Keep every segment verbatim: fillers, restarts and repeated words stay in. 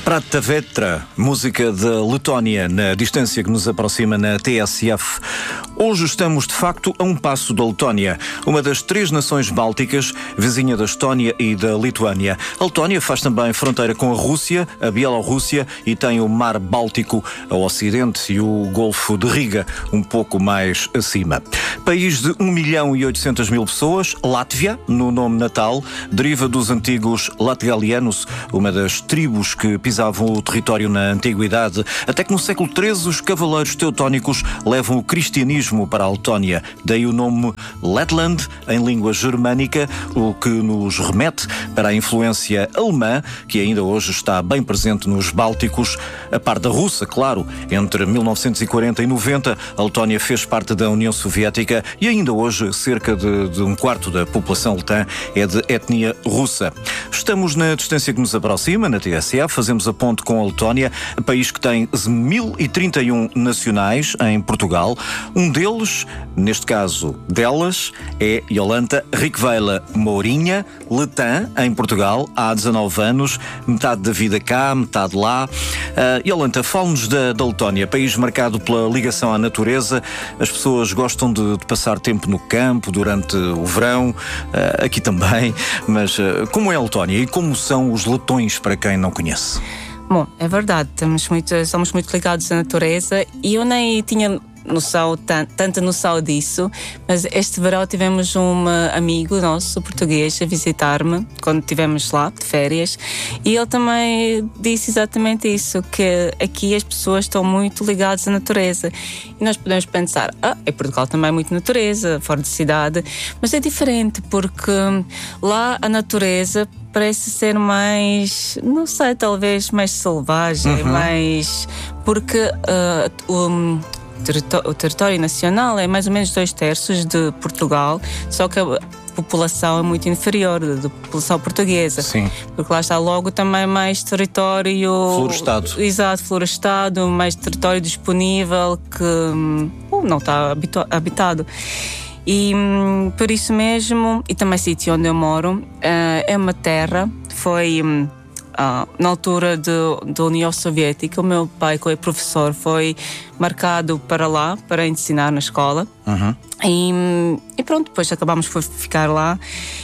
Prata Vetra, música da Letónia, na distância que nos aproxima na T S F. Hoje estamos, de facto, a um passo da Letónia, uma das três nações bálticas, vizinha da Estónia e da Lituânia. A Letónia faz também fronteira com a Rússia, a Bielorrússia, e tem o Mar Báltico ao ocidente e o Golfo de Riga, um pouco mais acima. País de um milhão e oitocentas mil pessoas, Látvia, no nome natal, deriva dos antigos latgalianos, uma das tribos que pisavam o território na antiguidade, até que no século treze os cavaleiros teutónicos levam o cristianismo para a Letónia. Daí o nome Letland, em língua germânica, o que nos remete para a influência alemã, que ainda hoje está bem presente nos Bálticos, a par da russa, claro. Entre mil novecentos e quarenta e noventa, a Letónia fez parte da União Soviética e ainda hoje cerca de, de um quarto da população letã é de etnia russa. Estamos na distância que nos aproxima, na T S F, fazemos a ponte com a Letónia, país que tem mil e trinta e um nacionais em Portugal. Um deles, neste caso delas, é Jolanta Riquevela Mourinha, letã, em Portugal, há dezanove anos, metade da vida cá, metade lá. Uh, Jolanta, fala-nos da, da Letónia, país marcado pela ligação à natureza. As pessoas gostam de, de passar tempo no campo durante o verão, uh, aqui também, mas uh, como é a Letónia e como são os letões, para quem não conhece? Bom, é verdade, estamos muito, estamos muito ligados à natureza e eu nem tinha noção, tanta noção disso, mas este verão tivemos um amigo nosso português a visitar-me quando estivemos lá de férias e ele também disse exatamente isso, que aqui as pessoas estão muito ligadas à natureza e nós podemos pensar, ah, em Portugal também é muito natureza, fora de cidade, mas é diferente porque lá a natureza parece ser mais, não sei, talvez mais selvagem, uhum. mais porque uh, um, o território nacional é mais ou menos dois terços de Portugal, só que a população é muito inferior da população portuguesa. Sim. Porque lá está logo também mais território florestado. Exato, florestado, mais território disponível que uh, não está habitado. E por isso mesmo, e também o sítio onde eu moro, uh, é uma terra, foi um, uh, na altura da União Soviética, o meu pai, que é professor, foi marcado para lá, para ensinar na escola. Uhum. E, e pronto, depois acabámos por ficar lá.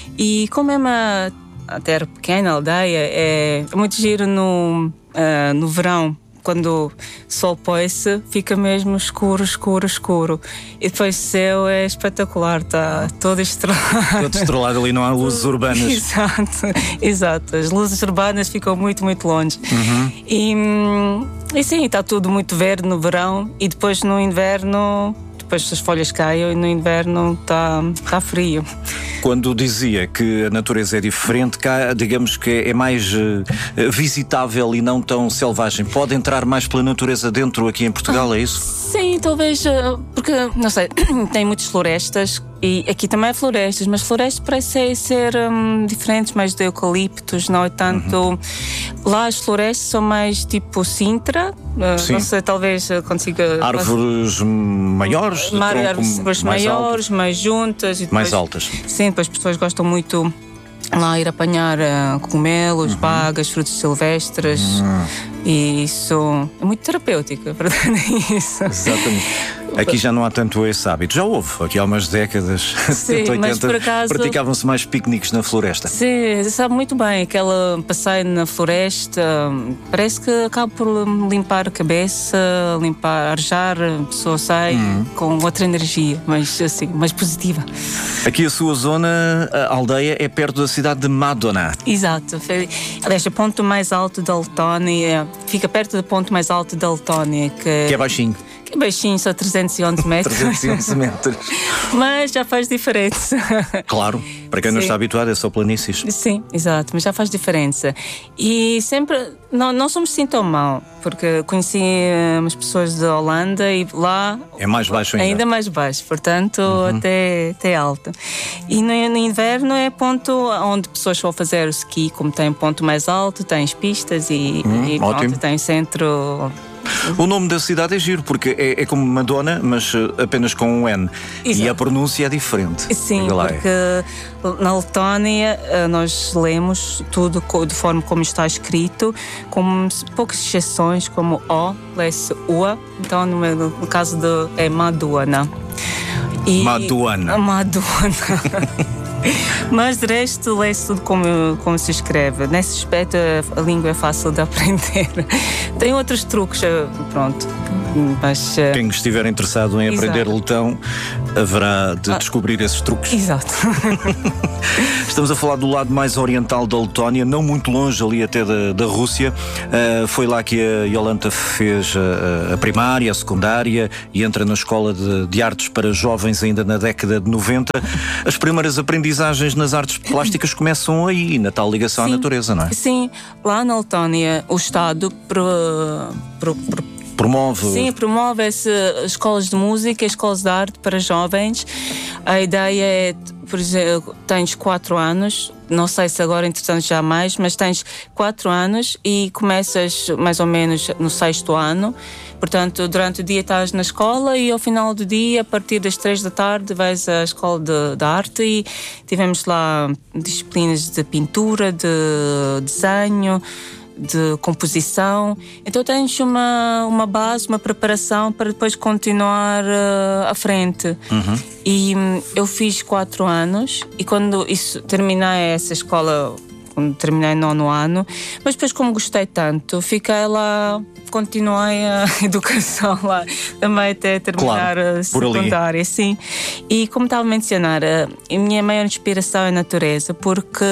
E como é uma terra pequena, aldeia, é muito giro no, uh, no verão. Quando o sol põe-se, fica mesmo escuro, escuro, escuro. E depois o céu é espetacular, está todo estrelado. Todo estrelado ali, não há luzes urbanas. Exato, exato. As luzes urbanas ficam muito, muito longe. Uhum. E, e sim, está tudo muito verde no verão e depois no inverno, depois as folhas caem e no inverno está, está frio. Quando dizia que a natureza é diferente, cá, digamos que é mais uh, visitável e não tão selvagem. Pode entrar mais pela natureza dentro aqui em Portugal, ah, é isso? Sim, talvez, uh, porque, não sei, tem muitas florestas e aqui também há florestas, mas florestas parecem ser um, diferentes, mais de eucaliptos, não é tanto... Uhum. Lá as florestas são mais tipo Sintra, uh, não sei, talvez consiga... Árvores maiores? De Mar, árvores mais maiores, altas. Mais juntas. E depois, mais altas. Sim, depois as pessoas gostam muito lá ir apanhar uh, cogumelos, uhum. bagas, frutos silvestres. Uhum. E isso é muito terapêutico, a verdade é isso. Exatamente. Aqui já não há tanto esse hábito. Já houve, aqui há umas décadas, sim, setenta, oitenta, mas por acaso praticavam-se mais piqueniques na floresta. Sim, sabe muito bem, aquele passeio na floresta, parece que acaba por limpar a cabeça, limpar, arejar, a pessoa sai hum. com outra energia, mais assim, mais positiva. Aqui a sua zona, a aldeia, é perto da cidade de Madona. Exato. Aliás, o ponto mais alto da Letónia, fica perto do ponto mais alto da Letónia. Que, que é baixinho. Que é baixinho, só trezentos e onze metros. trezentos e onze metros. Mas já faz diferença. Claro, para quem Sim. não está habituado é só planícies. Sim, exato, mas já faz diferença. E sempre, não, não somos assim tão mal, porque conheci umas pessoas da Holanda e lá... É mais baixo ainda. Ainda mais baixo, portanto uhum. até, até alto. E no, no inverno é ponto onde pessoas vão fazer o ski, como tem ponto mais alto, tens pistas e, hum, e pronto, tem centro... O nome da cidade é giro, porque é, é como Madonna, mas apenas com um N. Exato. E a pronúncia é diferente. Sim, porque é. Na Letónia nós lemos tudo de forma como está escrito, com poucas exceções, como O, lê-se Ua. Então, no, no caso de é Madonna. E, Madonna. Madonna. Mas de resto, lê-se tudo como, como se escreve. Nesse aspecto, a língua é fácil de aprender. Tem outros truques, pronto. Mas, quem estiver interessado em exato. aprender letão, haverá de ah, descobrir esses truques. Exato. Estamos a falar do lado mais oriental da Letónia, não muito longe ali até da, da Rússia. Uh, foi lá que a Jolanta fez a, a primária, a secundária e entra na escola de, de artes para jovens ainda na década de noventa. As primeiras aprendizagens nas artes plásticas começam aí, na tal ligação sim, à natureza, não é? Sim, lá na Letónia o Estado pro, pro, pro, promove. Sim, promove as escolas de música, escolas de arte para jovens. A ideia é, por exemplo, tens quatro anos, não sei se agora entretanto já mais, mas tens quatro anos e começas mais ou menos no sexto ano. Portanto, durante o dia estás na escola e ao final do dia, a partir das três da tarde, vais à escola de, de arte e tivemos lá disciplinas de pintura, de desenho, de composição. Então tens uma, uma base, uma preparação para depois continuar uh, à frente. Uhum. E um, eu fiz quatro anos e quando isso, terminei essa escola, quando terminei nono ano, mas depois como gostei tanto, fiquei lá, continuei a educação lá também até terminar claro, a secundária, sim. E como estava a mencionar, a minha maior inspiração é a natureza, porque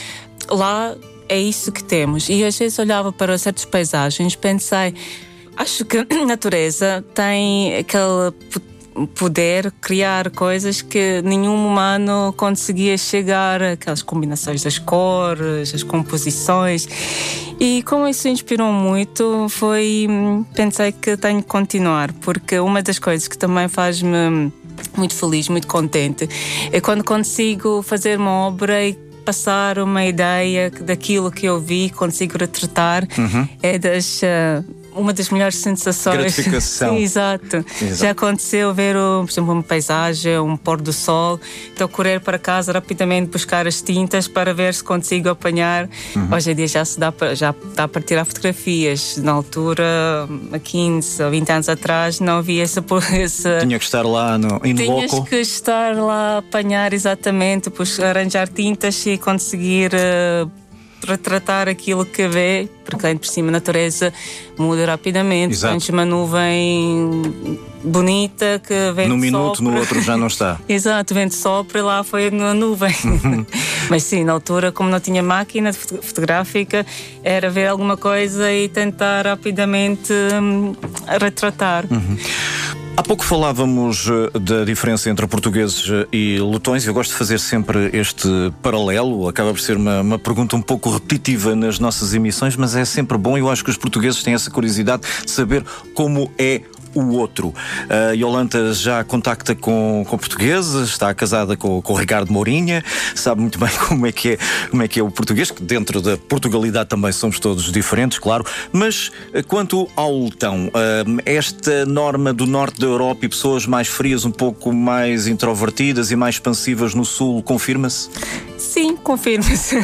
lá é isso que temos. E às vezes olhava para certas paisagens, pensei, acho que a natureza tem aquele poder criar coisas que nenhum humano conseguia chegar, aquelas combinações das cores, as composições. E como isso inspirou muito, foi pensei que tenho que continuar, porque uma das coisas que também faz-me muito feliz, muito contente, é quando consigo fazer uma obra e passar uma ideia daquilo que eu vi, consigo retratar. Uhum. É das uh, uma das melhores sensações. Gratificação. Sim, exato. exato. Já aconteceu ver, por exemplo, uma paisagem, um pôr do sol, então correr para casa rapidamente buscar as tintas para ver se consigo apanhar. Uhum. Hoje em dia já se dá para, já dá para tirar fotografias. Na altura, há quinze ou vinte anos atrás, não havia essa... essa... Tinha que estar lá no in Tinhas loco. que estar lá a apanhar exatamente, depois arranjar tintas e conseguir... Uh, retratar aquilo que vê, porque lá por cima a natureza muda rapidamente. Tens uma nuvem bonita que vem num de minuto, sopra. No outro já não está. Exato, vento sopra e lá foi na nuvem. Mas sim, na altura, como não tinha máquina fotográfica, era ver alguma coisa e tentar rapidamente hum, retratar. Uhum. Há pouco falávamos da diferença entre portugueses e letões. Eu gosto de fazer sempre este paralelo. Acaba por ser uma, uma pergunta um pouco repetitiva nas nossas emissões, mas é sempre bom. Eu acho que os portugueses têm essa curiosidade de saber como é o outro. A Jolanta já contacta com, com portugueses, está casada com, com o Ricardo Mourinha, sabe muito bem como é, que é, como é que é o português, que dentro da Portugalidade também somos todos diferentes, claro. Mas quanto ao letão, esta norma do norte da Europa e pessoas mais frias, um pouco mais introvertidas e mais expansivas no sul, confirma-se? Sim, confirma-se.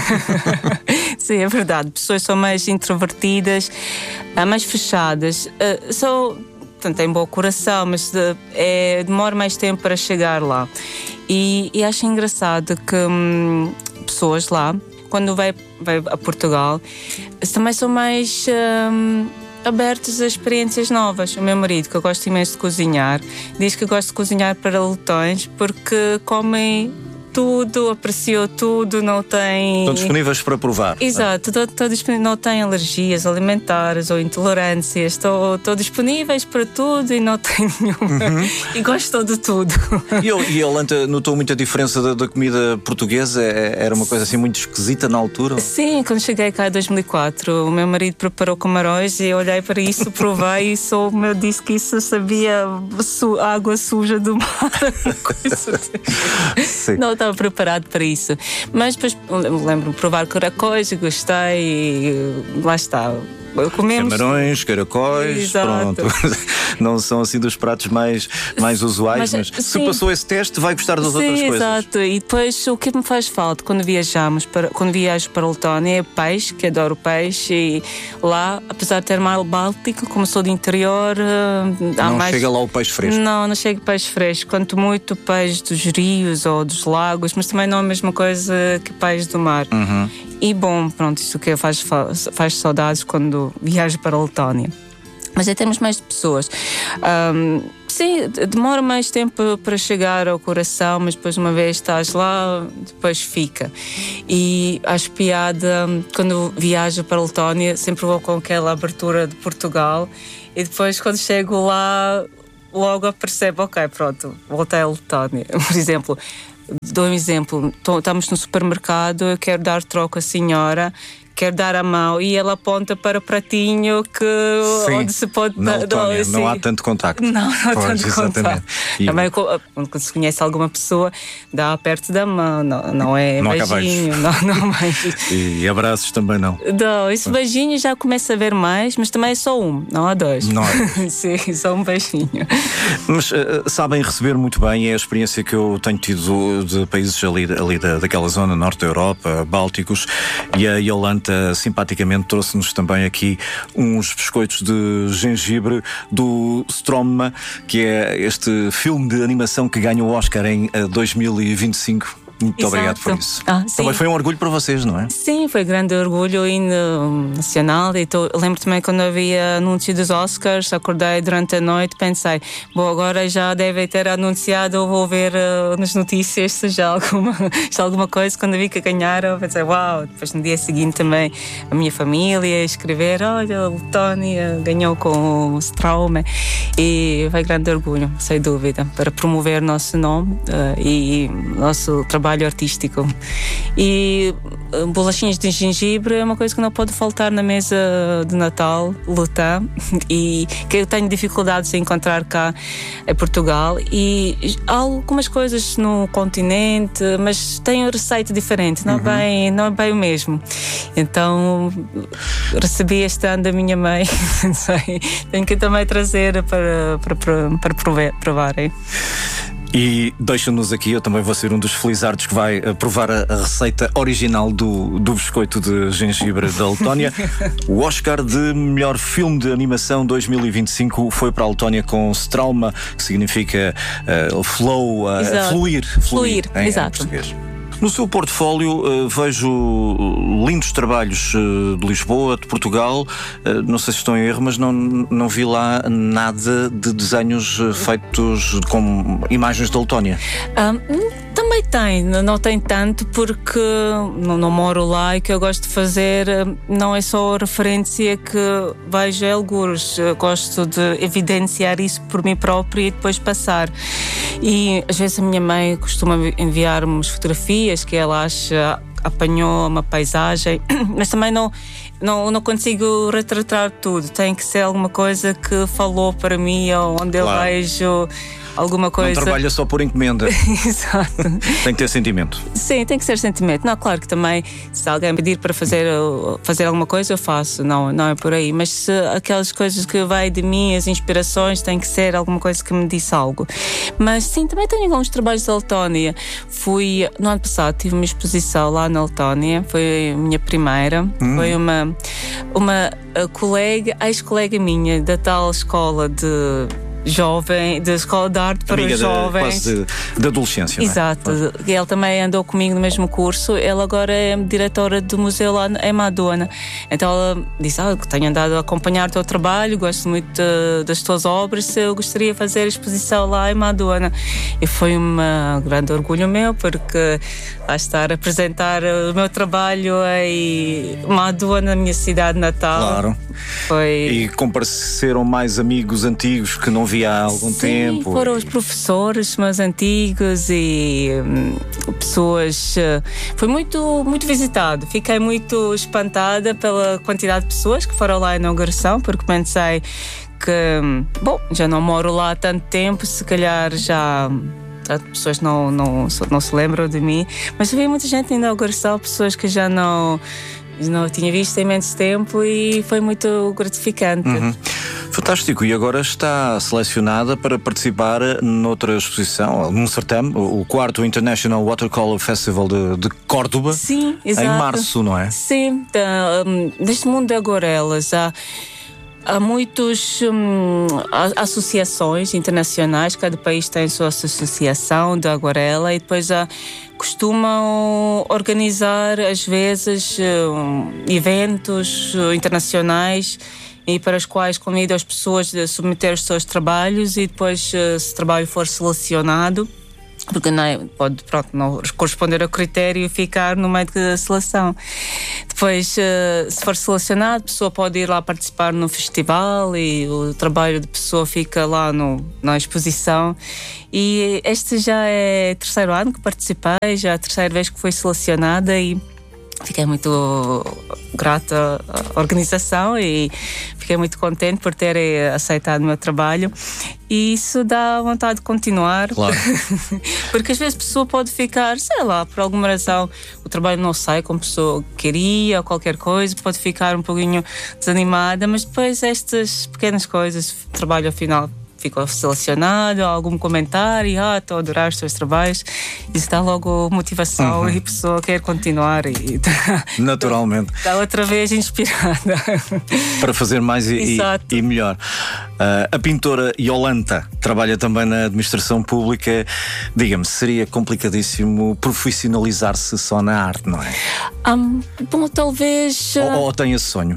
Sim, é verdade. Pessoas são mais introvertidas, mais fechadas. São... Portanto, tem bom coração, mas de, é, demora mais tempo para chegar lá. E, e acho engraçado que hum, pessoas lá, quando vai, vai a Portugal, também são mais hum, abertos a experiências novas. O meu marido, que eu gosto imenso de cozinhar, diz que gosta de cozinhar para letões porque comem tudo, apreciou tudo, não tem... Estão disponíveis para provar. Exato, estou, estou disponível, não tem alergias alimentares ou intolerâncias, estou, estou disponíveis para tudo e não tenho nenhuma. Uhum. E gosto de tudo. E, eu, e a Jolanta notou muita diferença da, da comida portuguesa? Era uma coisa assim muito esquisita na altura? Sim, quando cheguei cá em dois mil e quatro, o meu marido preparou camarões e eu olhei para isso, provei e só me disse que isso sabia su, água suja do mar. Coisa assim. Sim. Não estava preparado para isso, mas depois lembro-me de provar caracóis e gostei e lá está. comemos camarões, caracóis, Exato. pronto. Não são assim dos pratos mais, mais usuais, mas, mas se passou esse teste, vai gostar das sim, outras coisas. Exato. E depois o que me faz falta quando viajamos para, quando viajo para a Letónia é peixe, que adoro peixe, e lá, apesar de ter mar Báltico, como sou do interior, há não mais... chega lá o peixe fresco. Não, não chega peixe fresco. Quanto muito peixe dos rios ou dos lagos, mas também não é a mesma coisa que peixe do mar. Uhum. E bom, pronto, isso que faz, faz saudades quando viajo para a Letónia. Mas em termos mais de pessoas, um, sim, demora mais tempo para chegar ao coração, mas depois uma vez estás lá, depois fica. E acho piada, quando viajo para a Letónia, sempre vou com aquela abertura de Portugal, e depois quando chego lá, logo percebo, ok, pronto, voltei à Letónia. Por exemplo, dou um exemplo, estamos no supermercado, eu quero dar troco à senhora, quero dar a mão e ela aponta para o pratinho que, sim, onde se pode na Letónia, assim. não há tanto contacto. Não, não há pois, tanto exatamente. contacto. E também quando se conhece alguma pessoa, dá perto da mão, não, não é não beijinho, não, não mais. E abraços também não. Não, esse beijinho já começa a ver mais, mas também é só um, não há dois. Não há. Sim, só um beijinho. Mas uh, sabem receber muito bem, é a experiência que eu tenho tido de países ali, ali da, daquela zona, norte da Europa, Bálticos, e a Yolanda simpaticamente trouxe-nos também aqui uns biscoitos de gengibre do Stroma, que é este filme de animação que ganhou o Oscar em uh, dois mil e vinte e cinco. Muito Exato. Obrigado por isso. Ah, também foi um orgulho para vocês, não é? Sim, foi grande orgulho no nacional. E tô, lembro também quando havia anúncio dos Oscars, acordei durante a noite, pensei, bom, agora já devem ter anunciado, eu vou ver uh, nas notícias se já alguma, se alguma coisa. Quando vi que ganharam, pensei, uau. Depois no dia seguinte também a minha família escrever, olha, o Tony ganhou com o Straume. E foi grande orgulho, sem dúvida, para promover o nosso nome uh, e nosso trabalho artístico. E uh, bolachinhas de gengibre é uma coisa que não pode faltar na mesa de Natal, Lutin, e que eu tenho dificuldades em encontrar cá em Portugal. E há algumas coisas no continente, mas tem uma receita diferente, não, uhum. é bem, não é bem o mesmo. Então recebi este ano da minha mãe, não sei, tenho que também trazer para, para, para, para provar, provarem. E deixa-nos aqui, eu também vou ser um dos felizardos que vai provar a, a receita original do, do biscoito de gengibre da Letónia. O Oscar de melhor filme de animação dois mil e vinte e cinco foi para a Letónia com Straume, que significa uh, flow, uh, fluir, fluir, fluir em, exato. em português. No seu portfólio uh, vejo lindos trabalhos uh, de Lisboa, de Portugal. Uh, não sei se estou em erro, mas não, não vi lá nada de desenhos uh, feitos com imagens da Letónia. Um, também tem, não tem tanto porque não, não moro lá, e o que eu gosto de fazer não é só a referência que vejo em algures. Eu gosto de evidenciar isso por mim própria e depois passar. E às vezes a minha mãe costuma enviar-me fotografias que ela acha, apanhou uma paisagem, mas também não, não, não consigo retratar tudo. Tem que ser alguma coisa que falou para mim, ou onde eu claro. vejo alguma coisa. Não trabalha só por encomenda. Exato. Tem que ter sentimento. Sim, tem que ser sentimento. Não, claro que também, se alguém pedir para fazer, fazer alguma coisa, eu faço. Não, não é por aí. Mas se aquelas coisas que vai de mim, as inspirações, tem que ser alguma coisa que me disse algo. Mas sim, também tenho alguns trabalhos da Letónia. Fui, no ano passado, tive uma exposição lá na Letónia. Foi a minha primeira. Hum. Foi uma, uma colega, ex-colega minha da tal escola de jovem, da escola de arte para Amiga jovens. Quase de, de adolescência. Exato. Não é? Ele também andou comigo no mesmo curso. Ele agora é diretora do museu lá em Madonna. Então ela disse: ah, tenho andado a acompanhar o teu trabalho, gosto muito de, das tuas obras, se eu gostaria de fazer a exposição lá em Madonna. E foi um grande orgulho meu, porque lá estar a apresentar o meu trabalho em Madonna, na minha cidade natal. Claro. Foi... E compareceram mais amigos antigos que não via há algum Sim, tempo. Foram os professores meus antigos e hum, pessoas. Uh, foi muito, muito visitado. Fiquei muito espantada pela quantidade de pessoas que foram lá à inauguração, porque pensei que, bom, já não moro lá há tanto tempo, se calhar já. As pessoas não, não, não se lembram de mim, mas havia muita gente na inauguração, pessoas que já não. não tinha visto há imenso tempo e foi muito gratificante. Uhum. Fantástico, e agora está selecionada para participar noutra exposição, num certame, o quarto International Watercolor Festival de, de Córdoba. Sim, exato. Em março, não é? Sim, tá, um, neste mundo de aguarelas há, há muitas um, associações internacionais, cada país tem a sua associação de aguarela e depois há, costumam organizar às vezes um, eventos internacionais e para os quais convidam as pessoas a submeter os seus trabalhos e depois, se o trabalho for selecionado, porque não é, pode pronto, não corresponder ao critério e ficar no meio da seleção. Depois, se for selecionado, a pessoa pode ir lá participar no festival e o trabalho da pessoa fica lá no, na exposição. E este já é o terceiro ano que participei, já é a terceira vez que fui selecionada e fiquei muito grata à organização e fiquei muito contente por terem aceitado o meu trabalho e isso dá vontade de continuar. Claro. Porque às vezes a pessoa pode ficar, sei lá, por alguma razão o trabalho não sai como a pessoa queria ou qualquer coisa, pode ficar um pouquinho desanimada, mas depois estas pequenas coisas, o trabalho ao final ficou selecionado, algum comentário, ah, estou a adorar os teus trabalhos, isso dá logo motivação uhum. e a pessoa quer continuar e naturalmente está outra vez inspirada para fazer mais e, e, e melhor. Uh, a pintora Iolanta trabalha também na administração pública. Diga-me, seria complicadíssimo profissionalizar-se só na arte, não é? Um, bom, talvez uh... ou, ou tem esse sonho?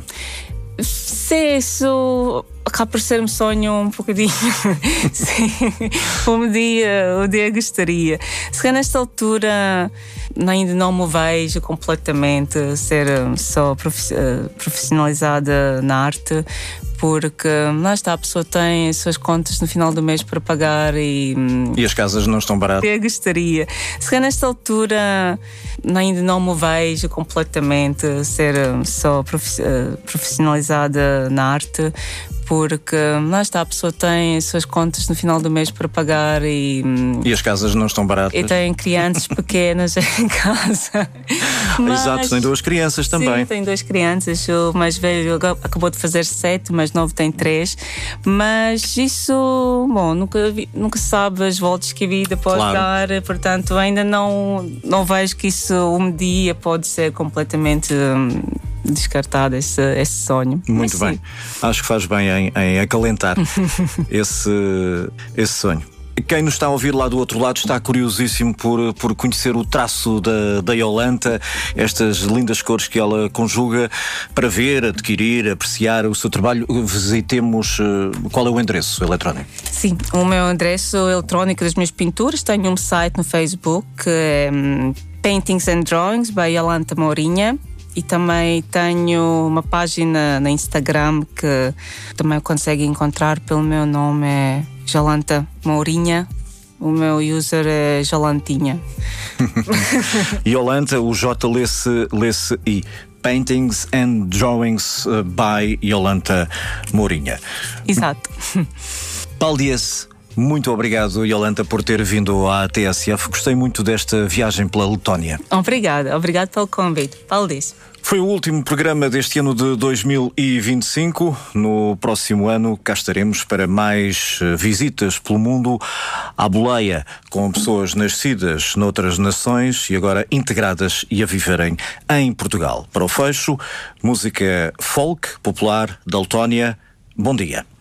Sim, isso acaba por ser um sonho um bocadinho. Sim, um dia, um dia gostaria. Se calhar nesta altura ainda não me vejo completamente ser só profissionalizada na arte, porque lá está, a pessoa tem as suas contas no final do mês para pagar e... E as casas não estão baratas. Eu gostaria. Se calhar nesta altura ainda não me vejo completamente ser só profissionalizada na arte, porque lá está, a pessoa tem as suas contas no final do mês para pagar e... E as casas não estão baratas. E tem crianças pequenas em casa. Mas, exato, tem duas crianças também. Sim, tem duas crianças. O mais velho acabou de fazer sete, o mais novo tem três. Mas isso, bom, nunca, nunca se sabe as voltas que a vida pode claro. dar. Portanto, ainda não, não vejo que isso um dia pode ser completamente... Hum, descartado esse, esse sonho. Muito bem, acho que faz bem em, em acalentar esse, esse sonho. Quem nos está a ouvir lá do outro lado está curiosíssimo por, por conhecer o traço da, da Iolanta, estas lindas cores que ela conjuga, para ver, adquirir, apreciar o seu trabalho. Visitemos, qual é o endereço eletrónico? Sim, o meu endereço eletrónico das minhas pinturas, tenho um site no Facebook, é um, Paintings and Drawings by Iolanta Mourinha. E também tenho uma página no Instagram que também consegue encontrar pelo meu nome, é Iolanta Mourinha. O meu user é Jolantinha. Iolanta, o J lê-se, lê-se I. Paintings and Drawings by Iolanta Mourinha. Exato. Paulo Dias, muito obrigado, Iolanta, por ter vindo à T S F. Gostei muito desta viagem pela Letónia. Obrigada, obrigado pelo convite. Paulo Dias. Foi o último programa deste ano de dois mil e vinte e cinco. No próximo ano cá estaremos para mais visitas pelo mundo à boleia, com pessoas nascidas noutras nações e agora integradas e a viverem em Portugal. Para o fecho, música folk popular da Letónia. Bom dia.